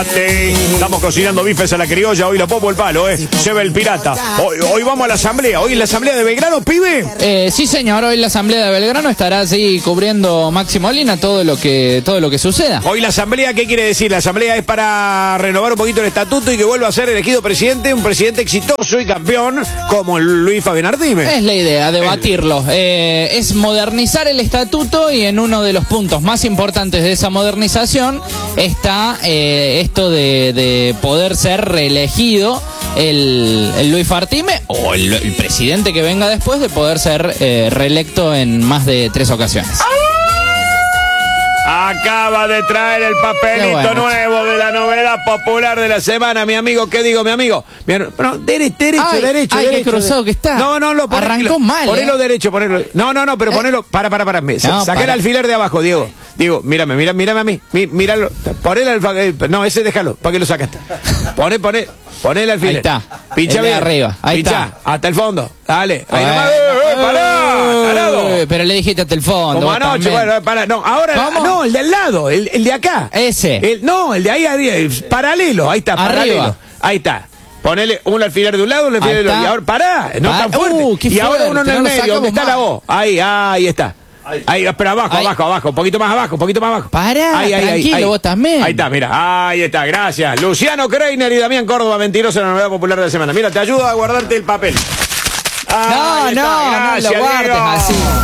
Estamos cocinando bifes a la criolla, hoy la popo el palo, lleva el pirata. Hoy vamos a la asamblea, hoy en la asamblea de Belgrano, pibe. Sí, señor, hoy la asamblea de Belgrano estará así cubriendo Maxi Molina todo lo que suceda. Hoy la asamblea, ¿qué quiere decir? La asamblea es para renovar un poquito el estatuto y que vuelva a ser elegido presidente, un presidente exitoso y campeón como Luis Fabián Artime. Es la idea, debatirlo. Es modernizar el estatuto y en uno de los puntos más importantes de esa modernización está esto de poder ser reelegido el Luis Artime o el presidente que venga después de poder ser reelecto en más de 3 ocasiones. Acaba de traer el papelito nuevo de la novedad popular de la semana, mi amigo. ¿Qué digo, mi amigo? No, derecho. Qué cruzado que está. No, arrancó mal. Ponelo derecho, ponelo. No, pero ponelo. Para. Saca el alfiler de abajo, Diego. Diego, mírame a mí. Míralo. Poné el alfiler. No, ese déjalo. ¿Para qué lo sacaste? Poné el alfiler. Ahí está. Pincha bien. Arriba. Ahí está. Hasta el fondo. Dale. Ahí nomás. Pará. Pero le dijiste hasta el fondo. Como anoche, bueno, pará. No, ahora. ¿Cómo? No, el de al lado. El de acá. Ese. El de ahí, paralelo. Ahí está, paralelo. Arriba. Ahí está. Ponele un alfiler de un lado, un alfiler del otro. Y ahora, pará, no tan fuerte. Y ahora uno en el medio, donde está la voz. Ahí está. Ahí, pero abajo, un poquito más abajo. Pará, tranquilo, vos también. Ahí está, mira, ahí está, gracias. Luciano Kreiner y Damián Córdoba, mentiroso en la novedad popular de la semana. Mira, te ayudo a guardarte el papel. No lo guardes así.